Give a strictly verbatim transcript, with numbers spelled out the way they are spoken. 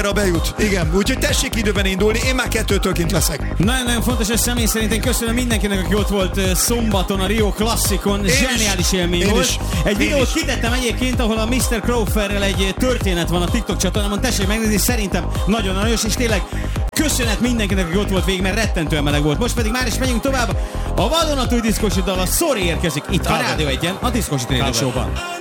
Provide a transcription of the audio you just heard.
utoljára bejut. Igen, úgyhogy tessék időben indulni, én már kettőtől kint leszek. Nagyon-nagyon fontos, és személy szerint én köszönöm mindenkinek, aki ott volt szombaton a Rio Klasszikon. Zseniális élmény volt. is. Egy Én videót is. kitettem egyébként, ahol a miszter Crawfordrel egy történet van a TikTok csatornámon. Tessék megnézni, szerintem nagyon aranyos, és tényleg köszönet mindenkinek, aki ott volt végig, mert rettentően meleg volt. Most pedig már is megyünk tovább. A vadonatúj diszkósi dal, a Sorry érkezik itt a Rádió egyen, a Diszkósi Tréning Show-ban.